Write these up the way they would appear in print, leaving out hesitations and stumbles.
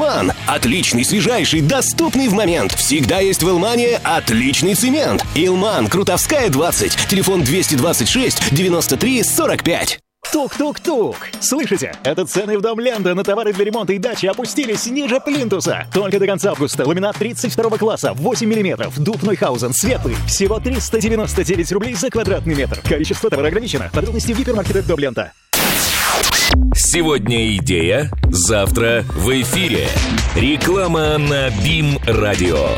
«Илман». Отличный, свежайший, доступный в момент. Всегда есть в «Илмане» отличный цемент. «Илман», Крутовская, 20. Телефон 226 93 45. Тук-тук-тук! Слышите? Это цены в Дом Лента на товары для ремонта и дачи опустились ниже плинтуса. Только до конца августа ламинат 32 класса, 8 мм, дуб Нойхаузен, светлый. Всего 399 рублей за квадратный метр. Количество товара ограничено. Подробности в гипермаркетах Дом Лента. Сегодня идея, завтра в эфире. Реклама на БИМ-радио.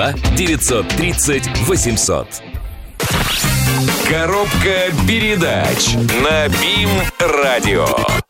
2-930-800. Коробка передач на БИМ-радио.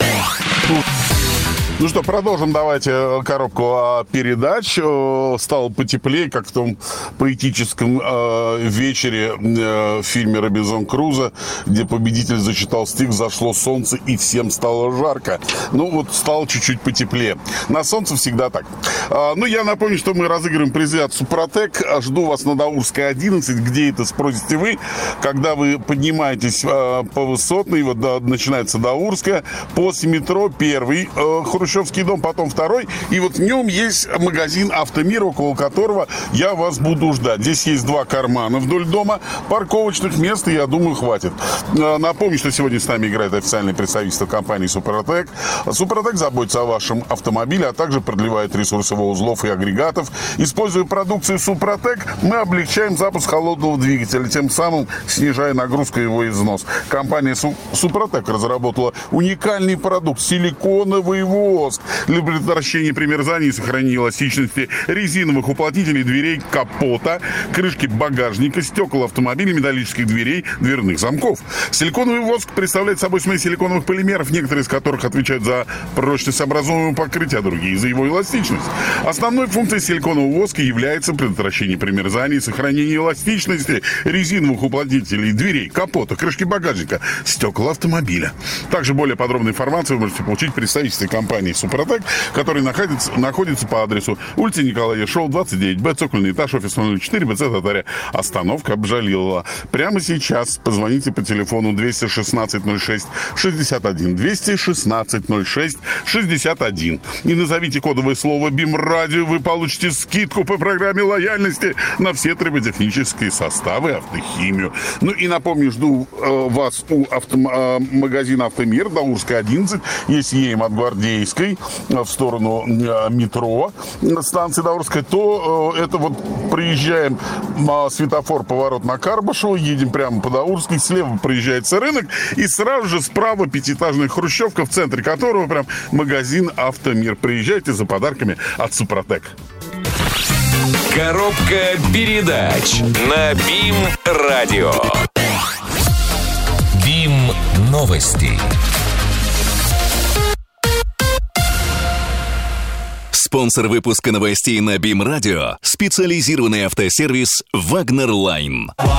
Ну что, продолжим давайте коробку передач. Стало потеплее, как в том поэтическом вечере в фильме «Робинзон Крузо», где победитель зачитал стих «Зашло солнце и всем стало жарко». Ну вот стало чуть-чуть потеплее. На солнце всегда так. Ну я напомню, что мы разыгрываем призы от Супротек. Жду вас на Даурской 11. Где это, спросите вы? Когда вы поднимаетесь по Высотной, вот начинается Даурская, после метро первый Хрущевский дом, потом второй. И вот в нем есть магазин «Автомир», около которого я вас буду ждать. Здесь есть 2 кармана вдоль дома. Парковочных мест, я думаю, хватит. Напомню, что сегодня с нами играет официальное представительство компании «Супротек». «Супротек» заботится о вашем автомобиле, а также продлевает ресурсы его узлов и агрегатов. Используя продукцию «Супротек», мы облегчаем запуск холодного двигателя, тем самым снижая нагрузку и его износ. Компания «Супротек» разработала уникальный продукт – силиконовый воск для предотвращения примерзания и сохранения эластичности резиновых уплотнителей дверей капота, крышки багажника, стекол автомобиля, металлических дверей, дверных замков. Силиконовый воск представляет собой смесь силиконовых полимеров, некоторые из которых отвечают за прочность образуемого покрытия, а другие за его эластичность. Основной функцией силиконового воска является предотвращение примерзания и сохранение эластичности резиновых уплотнителей дверей капота, крышки багажника, стекол автомобиля. Также более подробную информацию вы можете получить в представительстве компании «Супротек», который находится по адресу улица Николая Шоу, 29Б, цокольный этаж, офис 04, БЦ Татария, остановка Бжалилова. Прямо сейчас позвоните по телефону 216-06-61, 216-06-61 и назовите кодовое слово «БИМ-радио», вы получите скидку по программе лояльности на все триботехнические составы, автохимию. Ну и напомню, жду вас у магазина «Автомир», Даурская 11, если едем от Гвардейской в сторону метро станции Даурская, то это вот проезжаем светофор, поворот на Карбашева, едем прямо по Даурской, слева проезжается рынок, и сразу же справа 5-этажная хрущевка, в центре которого прям магазин «Автомир». Приезжайте за подарками от Супротек. Коробка передач на БИМ-радио. БИМ-новости. Спонсор выпуска новостей на БИМ-радио – специализированный автосервис «Вагнер Лайн».